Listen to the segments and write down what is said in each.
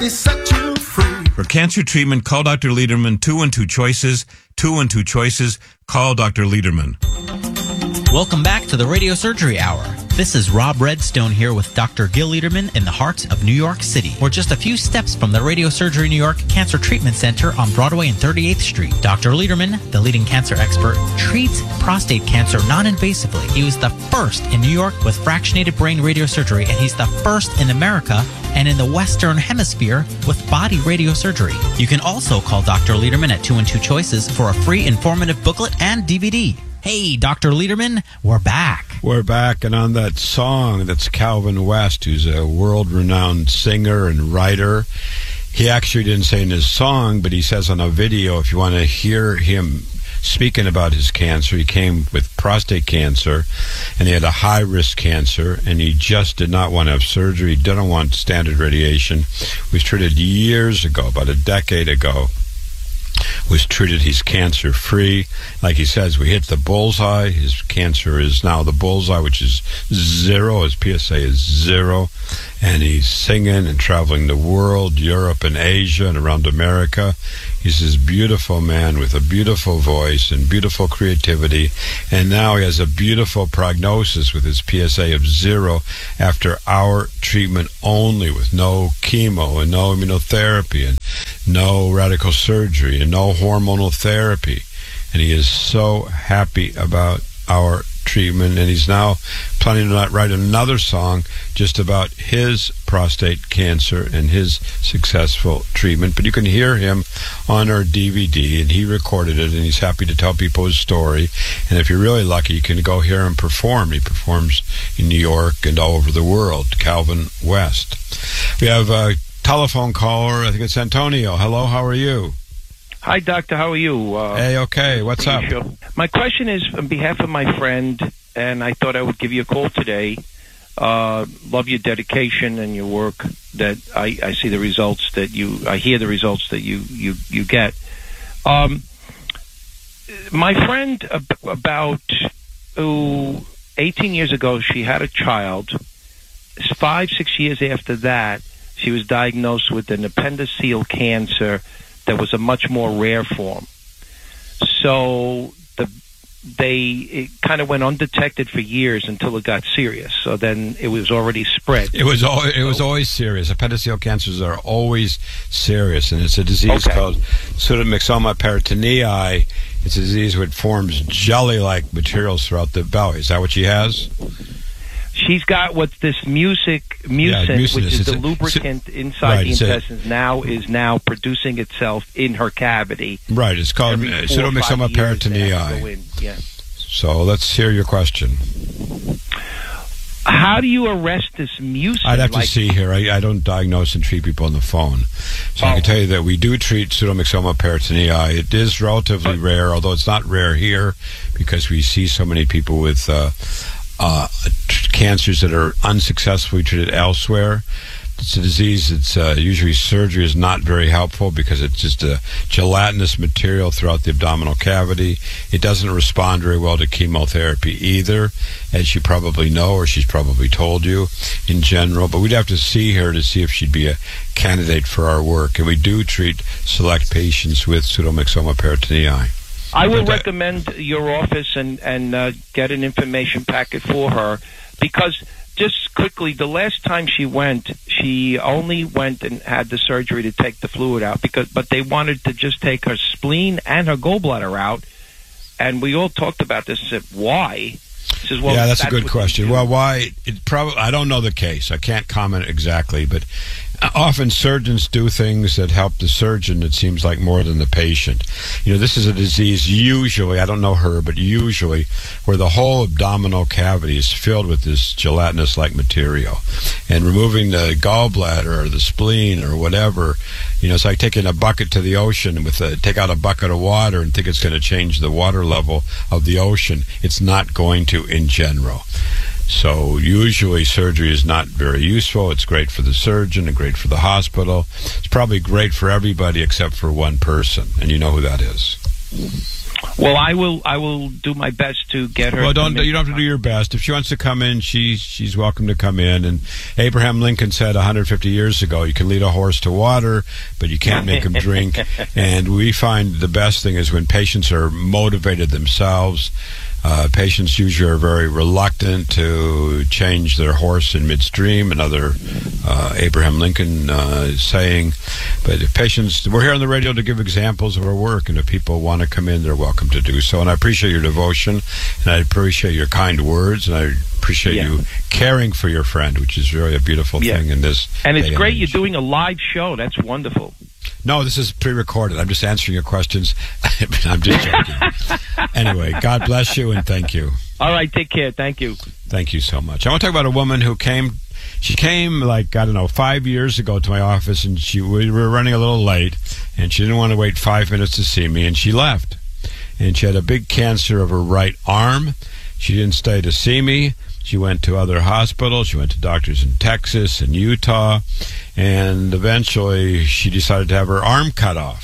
Set you free. For cancer treatment, call Dr. Lederman. 212 Choices. 212 Choices. Call Dr. Lederman. Welcome back to the Radio Surgery Hour. This is Rob Redstone here with Dr. Gil Lederman in the heart of New York City. We're just a few steps from the Radio Surgery New York Cancer Treatment Center on Broadway and 38th Street. Dr. Lederman, the leading cancer expert, treats prostate cancer non-invasively. He was the first in New York with fractionated brain radiosurgery, and he's the first in America and in the Western Hemisphere with body radiosurgery. You can also call Dr. Lederman at 212 Choices for a free informative booklet and DVD. Hey, Dr. Lederman, we're back. We're back, and on that song, that's Calvin West, who's a world-renowned singer and writer. He actually didn't say in his song, but he says on a video, if you want to hear him speaking about his cancer, he came with prostate cancer, and he had a high-risk cancer, and he just did not want to have surgery. He didn't want standard radiation. Was treated years ago, about a decade ago. Was treated, he's cancer free. Like he says, we hit the bullseye. His cancer is now the bullseye, which is 0. His PSA is 0. And he's singing and traveling the world, Europe and Asia and around America. He's this beautiful man with a beautiful voice and beautiful creativity. And now he has a beautiful prognosis with his PSA of 0 after our treatment only, with no chemo and no immunotherapy and no radical surgery and no hormonal therapy. And he is so happy about our treatment, and he's now planning to write another song just about his prostate cancer and his successful treatment. But you can hear him on our DVD, and he recorded it, and he's happy to tell people his story. And if you're really lucky, you can go hear him perform. He performs in New York and all over the world. Calvin West. We have a telephone caller. I think it's Antonio. Hello, how are you? Hi, Doctor. How are you? Hey, okay. What's up? My question is on behalf of my friend, and I thought I would give you a call today. Love your dedication and your work. That I see the results that I hear the results that you get. My friend, about 18 years ago, she had a child. 5-6 years after that, she was diagnosed with an appendiceal cancer that was a much more rare form. So it kind of went undetected for years until it got serious. So then it was already spread. It was always serious. Appendiceal cancers are always serious, and it's a disease called pseudomyxoma peritonei. It's a disease which forms jelly-like materials throughout the belly. Is that what she has? She's got what's this mucin, which is the lubricant inside the intestines, is now producing itself in her cavity. Right, it's called pseudomyxoma peritonei. Yeah. So let's hear your question. How do you arrest this mucin? I'd have to see here. I don't diagnose and treat people on the phone. So I can tell you that we do treat pseudomyxoma peritonei. It is relatively rare, although it's not rare here because we see so many people with cancers that are unsuccessfully treated elsewhere. It's a disease that's usually surgery is not very helpful because it's just a gelatinous material throughout the abdominal cavity. It doesn't respond very well to chemotherapy either, as you probably know, or she's probably told you in general. But we'd have to see her to see if she'd be a candidate for our work. And we do treat select patients with pseudomyxoma peritonei. I will recommend your office and get an information packet for her, because just quickly, the last time she only went and had the surgery to take the fluid out, but they wanted to just take her spleen and her gallbladder out, and we all talked about this and said, why? Says, well, yeah, that's a good question. Well, why? I don't know the case. I can't comment exactly, but often surgeons do things that help the surgeon, it seems like, more than the patient. You know, this is a disease usually, I don't know her, but usually where the whole abdominal cavity is filled with this gelatinous-like material. And removing the gallbladder or the spleen or whatever, you know, it's like taking a bucket to the ocean take out a bucket of water and think it's going to change the water level of the ocean. It's not going to in general. So usually surgery is not very useful. It's great for the surgeon and great for the hospital. It's probably great for everybody except for one person, and you know who that is. Well, I will do my best to get her. Well, you don't have to do your best. If she wants to come in, she's welcome to come in. And Abraham Lincoln said 150 years ago, you can lead a horse to water, but you can't make him drink. And we find the best thing is when patients are motivated themselves. Patients usually are very reluctant to change their horse in midstream, another Abraham Lincoln saying. But if patients, we're here on the radio to give examples of our work, and if people want to come in, they're welcome to do so. And I appreciate your devotion, and I appreciate your kind words, and I appreciate you caring for your friend, which is really a beautiful thing in this. And it's great you're doing a live show. That's wonderful. No, this is pre-recorded. I'm just answering your questions. I'm just joking. Anyway, God bless you and thank you. All right, take care. Thank you. Thank you so much. I want to talk about a woman who came. She came 5 years ago to my office, and we were running a little late, and she didn't want to wait 5 minutes to see me, and she left. And she had a big cancer of her right arm. She didn't stay to see me. She went to other hospitals. She went to doctors in Texas and Utah. And eventually she decided to have her arm cut off.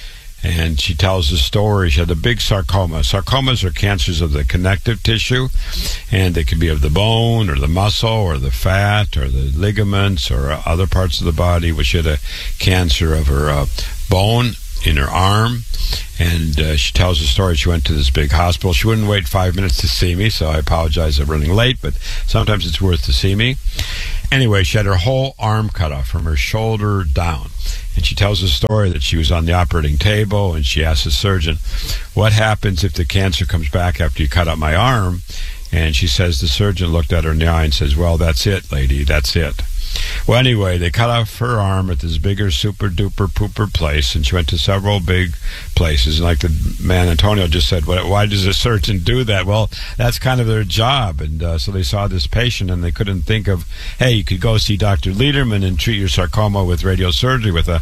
And she tells the story. She had a big sarcoma. Sarcomas are cancers of the connective tissue. And they can be of the bone or the muscle or the fat or the ligaments or other parts of the body. Well, she had a cancer of her bone in her arm. And she tells the story. She went to this big hospital. She wouldn't wait 5 minutes to see me, so I apologize for running late, but sometimes it's worth to see me. Anyway, she had her whole arm cut off from her shoulder down. And she tells the story that she was on the operating table, and she asked the surgeon, what happens if the cancer comes back after you cut out my arm? And she says the surgeon looked at her in the eye and says, well, that's it, lady, that's it. Well, anyway, they cut off her arm at this bigger super-duper pooper place, and she went to several big places. And like the man Antonio just said, why does a surgeon do that? Well, that's kind of their job. And so they saw this patient, and they couldn't think of, hey, you could go see Dr. Lederman and treat your sarcoma with radiosurgery with a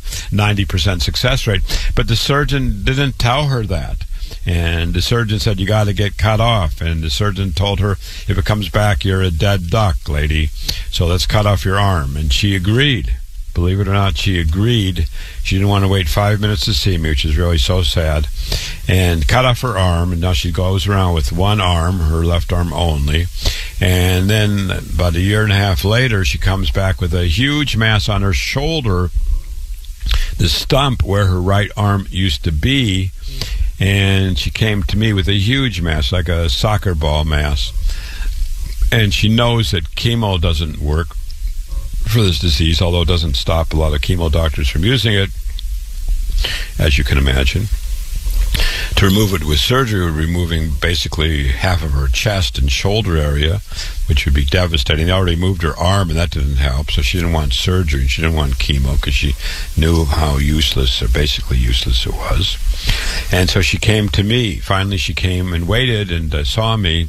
90% success rate. But the surgeon didn't tell her that. And the surgeon said, you got to get cut off. And the surgeon told her, if it comes back, you're a dead duck, lady. So let's cut off your arm. And she agreed. Believe it or not, she agreed. She didn't want to wait 5 minutes to see me, which is really so sad. And cut off her arm. And now she goes around with one arm, her left arm only. And then about a year and a half later, she comes back with a huge mass on her shoulder, the stump where her right arm used to be. And she came to me with a huge mass, like a soccer ball mass. And she knows that chemo doesn't work for this disease, although it doesn't stop a lot of chemo doctors from using it, as you can imagine. To remove it with surgery would be removing basically half of her chest and shoulder area, which would be devastating. They already moved her arm, and that didn't help, so she didn't want surgery. She didn't want chemo because she knew how useless, or basically useless, it was. And so she came to me. Finally, she came and waited and saw me.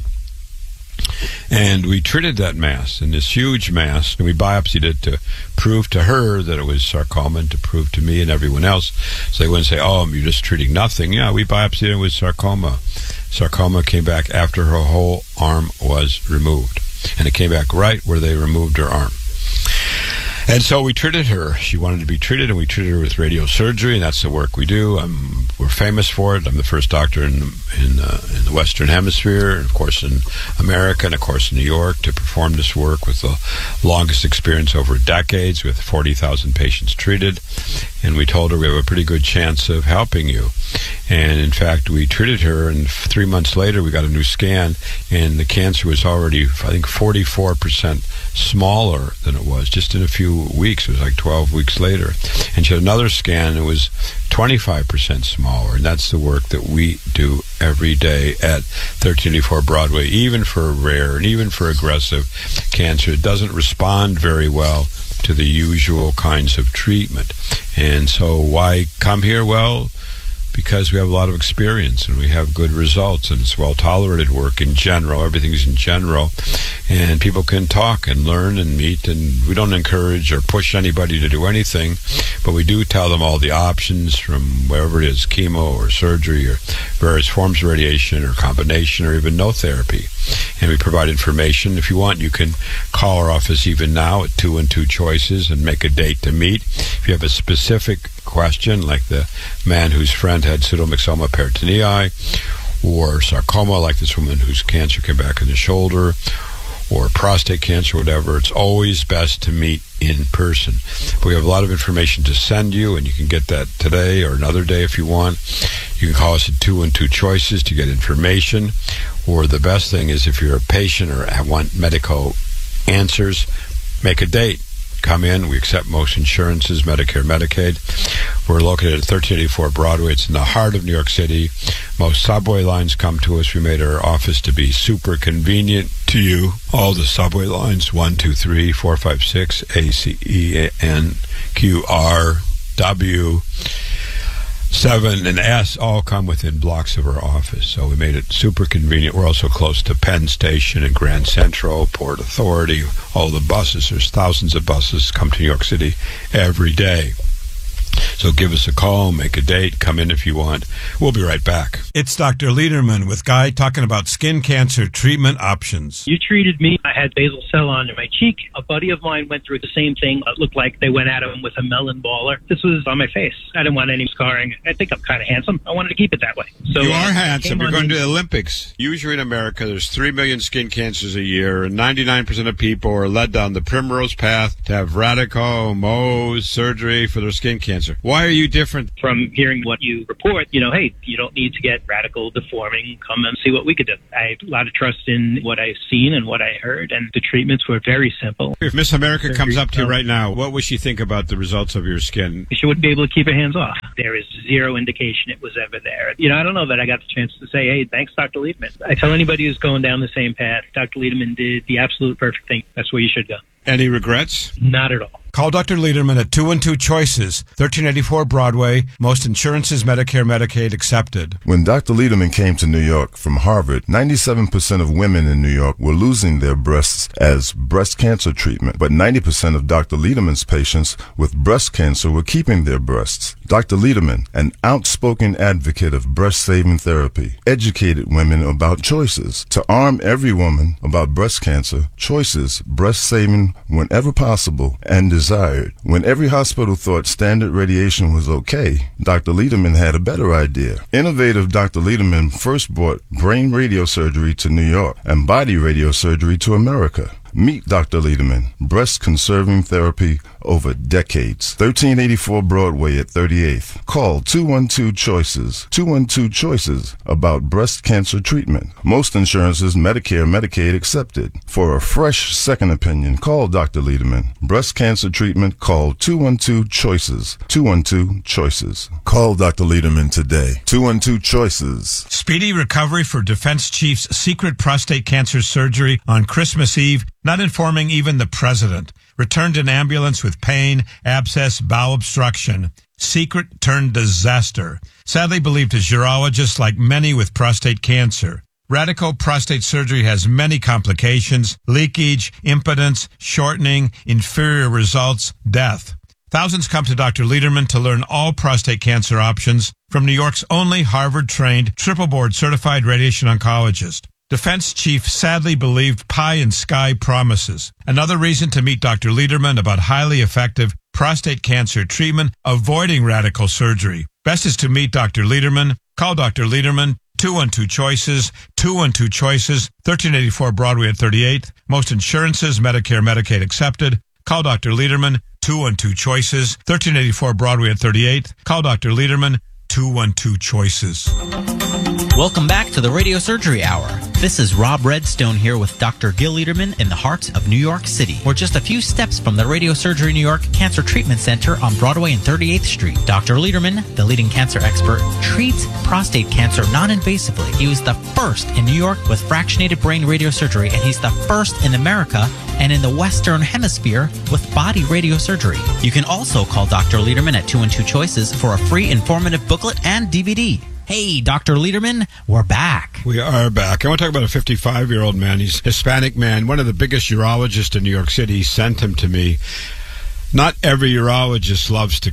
And we treated that mass, and this huge mass, and we biopsied it to prove to her that it was sarcoma and to prove to me and everyone else. So they wouldn't say, oh, you're just treating nothing. Yeah, we biopsied it with sarcoma. Sarcoma came back after her whole arm was removed. And it came back right where they removed her arm. And so we treated her. She wanted to be treated, and we treated her with radiosurgery, and that's the work we do. We're famous for it. I'm the first doctor in the Western Hemisphere, and of course in America, and of course in New York, to perform this work with the longest experience over decades, with 40,000 patients treated. And we told her we have a pretty good chance of helping you. And in fact, we treated her, and 3 months later we got a new scan, and the cancer was already, I think, 44% smaller than it was just in a few weeks. It was like 12 weeks later. And she had another scan, and it was 25% smaller. And that's the work that we do every day at 1384 Broadway, even for rare and even for aggressive cancer. It doesn't respond very well to the usual kinds of treatment. And so why come here? Well, because we have a lot of experience and we have good results, and it's well-tolerated work in general. Everything's in general. And people can talk and learn and meet, and we don't encourage or push anybody to do anything, but we do tell them all the options from wherever it is, chemo or surgery or various forms of radiation or combination or even no therapy. And we provide information. If you want, you can call our office even now at 212 Choices and make a date to meet. If you have a specific question, like the man whose friend had pseudomyxoma peritonei, or sarcoma, like this woman whose cancer came back in the shoulder, or prostate cancer, whatever, it's always best to meet in person. We have a lot of information to send you, and you can get that today or another day if you want. You can call us at 212 Choices to get information, or the best thing is if you're a patient or want medical answers, make a date. Come in. We accept most insurances, Medicare, Medicaid. We're located at 1384 Broadway. It's in the heart of New York City. Most subway lines come to us. We made our office to be super convenient to you. All the subway lines, 1, 2, 3, 4, 5, 6, A, C, E, N, Q, R, W, 7 and S all come within blocks of our office, so we made it super convenient. We're also close to Penn Station and Grand Central, Port Authority, all the buses. There's thousands of buses come to New York City every day. So give us a call, make a date, come in if you want. We'll be right back. It's Dr. Lederman with Guy talking about skin cancer treatment options. You treated me. I had basal cell on my cheek. A buddy of mine went through the same thing. It looked like they went at him with a melon baller. This was on my face. I didn't want any scarring. I think I'm kind of handsome. I wanted to keep it that way. So you are handsome. You're going to the Olympics. Usually in America, there's 3 million skin cancers a year, and 99% of people are led down the primrose path to have radical Mohs surgery for their skin cancer. Why are you different? From hearing what you report, hey, you don't need to get radical deforming. Come and see what we could do. I have a lot of trust in what I've seen and what I heard, and the treatments were very simple. If Miss America comes up to you right now, what would she think about the results of your skin? She wouldn't be able to keep her hands off. There is zero indication it was ever there. I don't know that I got the chance to say, hey, thanks, Dr. Lederman. I tell anybody who's going down the same path, Dr. Lederman did the absolute perfect thing. That's where you should go. Any regrets? Not at all. Call Dr. Lederman at 212 Choices, 1384 Broadway. Most insurances, Medicare, Medicaid accepted. When Dr. Lederman came to New York from Harvard, 97% of women in New York were losing their breasts as breast cancer treatment, but 90% of Dr. Lederman's patients with breast cancer were keeping their breasts. Dr. Lederman, an outspoken advocate of breast-saving therapy, educated women about choices. To arm every woman about breast cancer, choices, breast-saving whenever possible and desired. When every hospital thought standard radiation was okay, Dr. Lederman had a better idea. Innovative Dr. Lederman first brought brain radiosurgery to New York and body radiosurgery to America. Meet Dr. Lederman, breast-conserving therapy over decades. 1384 Broadway at 38th. Call 212-CHOICES. 212-CHOICES about breast cancer treatment. Most insurances, Medicare, Medicaid accepted. For a fresh second opinion, call Dr. Lederman. Breast cancer treatment, call 212-CHOICES. 212-CHOICES. Call Dr. Lederman today. 212-CHOICES. Speedy recovery for Defense Chief's secret prostate cancer surgery on Christmas Eve, not informing even the president. Returned in ambulance with pain, abscess, bowel obstruction. Secret turned disaster. Sadly believed as urologist, like many with prostate cancer. Radical prostate surgery has many complications: leakage, impotence, shortening, inferior results, death. Thousands come to Dr. Lederman to learn all prostate cancer options from New York's only Harvard-trained, triple-board certified radiation oncologist. Defense Chief sadly believed pie in sky promises. Another reason to meet Dr. Lederman about highly effective prostate cancer treatment, avoiding radical surgery. Best is to meet Dr. Lederman. Call Dr. Lederman, 212 Choices, 212 Choices, 1384 Broadway at 38th. Most insurances, Medicare, Medicaid accepted. Call Dr. Lederman, 212 Choices, 1384 Broadway at 38th. Call Dr. Lederman, 212 Choices. Welcome back to the Radio Surgery Hour. This is Rob Redstone here with Dr. Gil Lederman in the heart of New York City. We're just a few steps from the Radio Surgery New York Cancer Treatment Center on Broadway and 38th Street. Dr. Lederman, the leading cancer expert, treats prostate cancer non-invasively. He was the first in New York with fractionated brain radiosurgery, and he's the first in America and in the Western Hemisphere with body radiosurgery. You can also call Dr. Lederman at 212 Choices for a free informative booklet and DVD. Hey, Dr. Lederman, we're back. We are back. I want to talk about a 55-year-old man. He's a Hispanic man, one of the biggest urologists in New York City. He sent him to me. Not every urologist loves to cut.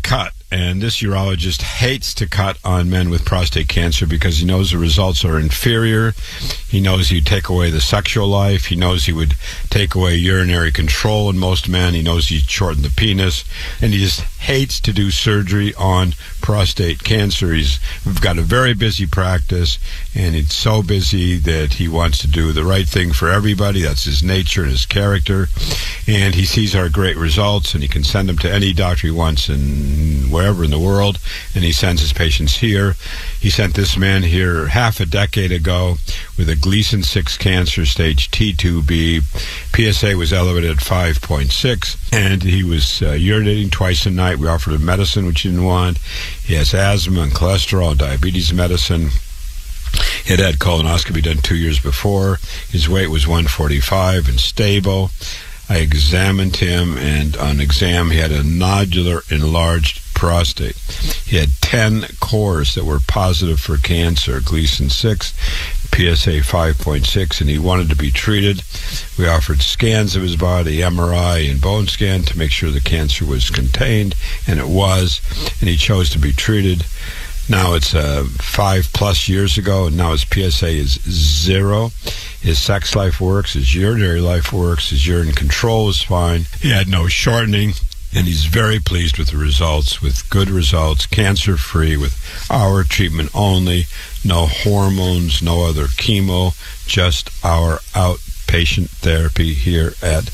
and this urologist hates to cut on men with prostate cancer because he knows the results are inferior. He knows he'd take away the sexual life. He knows he would take away urinary control in most men. He knows he'd shorten the penis, and he just hates to do surgery on prostate cancer. He's got a very busy practice, and it's so busy that he wants to do the right thing for everybody. That's his nature and his character, and he sees our great results, and he can send them to any doctor he wants in wherever in the world, and he sends his patients here. He sent this man here half a decade ago with a Gleason 6 cancer, stage T2B. PSA was elevated at 5.6, and he was urinating twice a night. We offered him medicine, which he didn't want. He has asthma and cholesterol and diabetes medicine. He had colonoscopy done 2 years before. His weight was 145 and stable. I examined him, and on exam, he had a nodular enlarged prostate. He had 10 cores that were positive for cancer, Gleason 6, PSA 5.6, and he wanted to be treated. We offered scans of his body, MRI and bone scan, to make sure the cancer was contained, and it was, and he chose to be treated. Now it's 5+ years ago, and now his PSA is 0. His sex life works, his urinary life works, his urine control is fine. He had no shortening, and he's very pleased with the results, with good results, cancer-free, with our treatment only, no hormones, no other chemo, just our outpatient therapy here at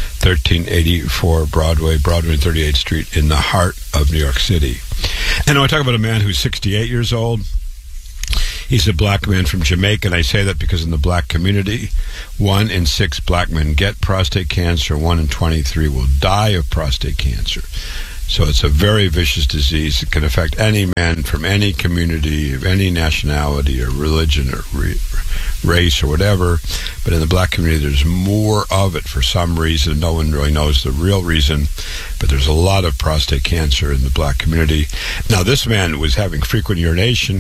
1384 Broadway and 38th Street in the heart of New York City. And I talk about a man who's 68 years old. He's a black man from Jamaica, and I say that because in the black community, 1 in 6 black men get prostate cancer, 1 in 23 will die of prostate cancer. So it's a very vicious disease. It can affect any man from any community, of any nationality or religion or race or whatever. But in the black community, there's more of it for some reason. No one really knows the real reason, but there's a lot of prostate cancer in the black community. Now, this man was having frequent urination,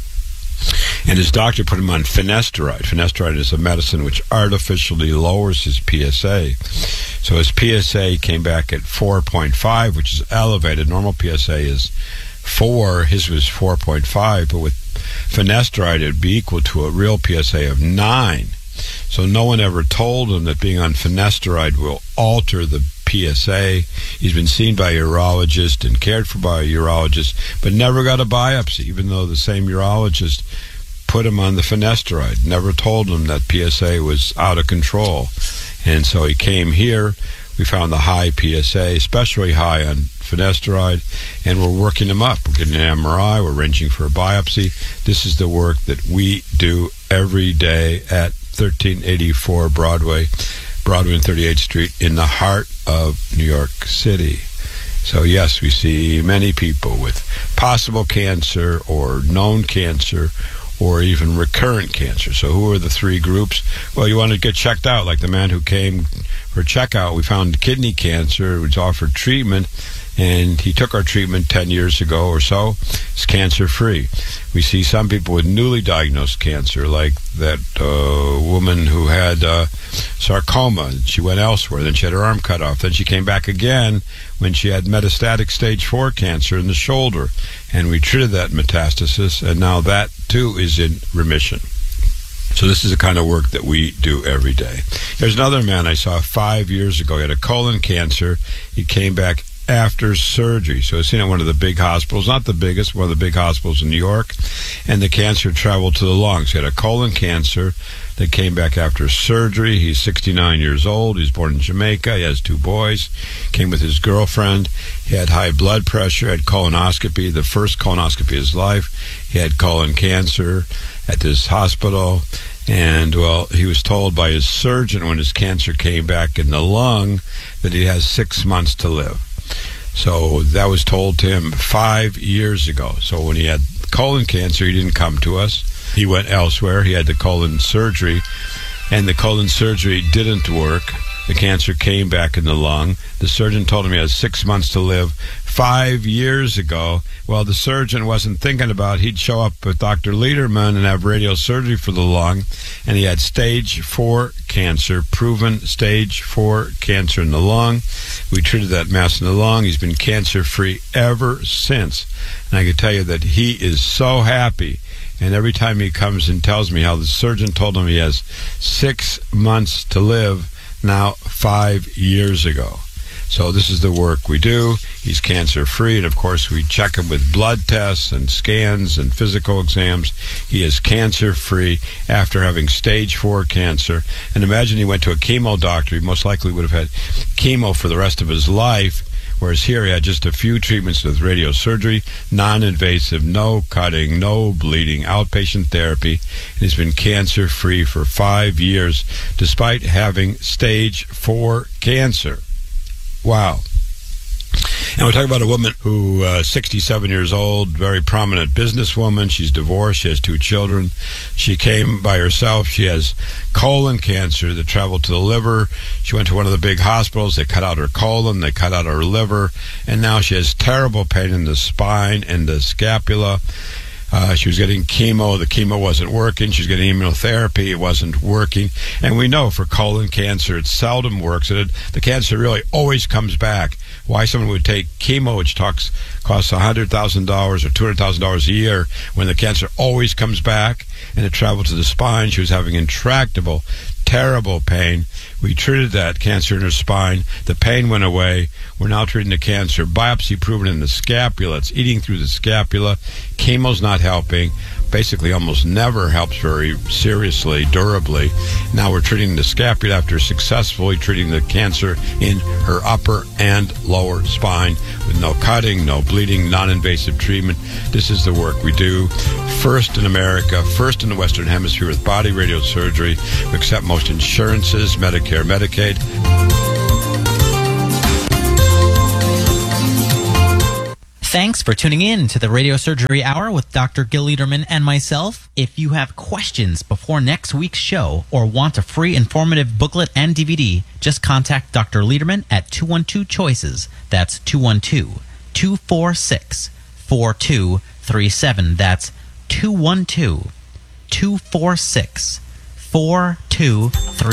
and his doctor put him on finasteride. Finasteride is a medicine which artificially lowers his PSA. So his PSA came back at 4.5, which is elevated. Normal PSA is 4. His was 4.5, but with finasteride, it would be equal to a real PSA of 9. So no one ever told him that being on finasteride will alter the PSA. He's been seen by a urologist and cared for by a urologist, but never got a biopsy, even though the same urologist put him on the finasteride. Never told him that PSA was out of control. And so he came here. We found the high PSA, especially high on finasteride, and we're working him up. We're getting an MRI. We're arranging for a biopsy. This is the work that we do every day at 1384 Broadway and 38th Street in the heart of New York City. So yes, we see many people with possible cancer or known cancer or even recurrent cancer. So who are the 3 groups? Well, you want to get checked out. Like the man who came for checkout, we found kidney cancer, was offered treatment, and he took our treatment 10 years ago or so. It's cancer-free. We see some people with newly diagnosed cancer, like that woman who had sarcoma. She went elsewhere. Then she had her arm cut off. Then she came back again when she had metastatic stage 4 cancer in the shoulder. And we treated that metastasis, and now that, too, is in remission. So this is the kind of work that we do every day. There's another man I saw 5 years ago. He had a colon cancer. He came back after surgery. So it's seen at one of the big hospitals, not the biggest, one of the big hospitals in New York, and the cancer traveled to the lungs. He had a colon cancer that came back after surgery. He's 69 years old. He's born in Jamaica. He has 2 boys. Came with his girlfriend. He had high blood pressure, had colonoscopy, the first colonoscopy of his life. He had colon cancer at this hospital. And, well, he was told by his surgeon when his cancer came back in the lung that he has 6 months to live. So that was told to him 5 years ago. So when he had colon cancer, he didn't come to us. He went elsewhere. He had the colon surgery, and the colon surgery didn't work. The cancer came back in the lung. The surgeon told him he has 6 months to live. 5 years ago, well, the surgeon wasn't thinking about he'd show up with Dr. Lederman and have radiosurgery for the lung, and he had stage 4 cancer, proven stage 4 cancer in the lung. We treated that mass in the lung. He's been cancer-free ever since, and I can tell you that he is so happy. And every time he comes and tells me how the surgeon told him he has 6 months to live, now 5 years ago. So this is the work we do. He's cancer-free, and of course we check him with blood tests and scans and physical exams. He is cancer-free after having stage 4 cancer. And imagine he went to a chemo doctor. He most likely would have had chemo for the rest of his life, whereas here he had just a few treatments with radiosurgery, non-invasive, no cutting, no bleeding, outpatient therapy, and he's been cancer-free for 5 years despite having stage 4 cancer. Wow. And we're talking about a woman who 67 years old, very prominent businesswoman. She's divorced. She has 2 children. She came by herself. She has colon cancer that traveled to the liver. She went to one of the big hospitals. They cut out her colon. They cut out her liver. And now she has terrible pain in the spine and the scapula. She was getting chemo. The chemo wasn't working. She was getting immunotherapy. It wasn't working. And we know for colon cancer, it seldom works. The cancer really always comes back. Why someone would take chemo, which costs $100,000 or $200,000 a year, when the cancer always comes back and it traveled to the spine. She was having intractable, terrible pain. We treated that cancer in her spine. The pain went away. We're now treating the cancer. Biopsy proven in the scapula. It's eating through the scapula. Chemo's not helping. Basically almost never helps very seriously, durably. Now we're treating the scapula after successfully treating the cancer in her upper and lower spine with no cutting, no bleeding, non-invasive treatment. This is the work we do. First in America, first in the Western Hemisphere with body radiosurgery. We accept most insurances, Medicare, Medicaid. Thanks for tuning in to the Radio Surgery Hour with Dr. Gil Lederman and myself. If you have questions before next week's show or want a free informative booklet and DVD, just contact Dr. Lederman at 212-CHOICES. That's 212-246-4237. That's 212-246-4237.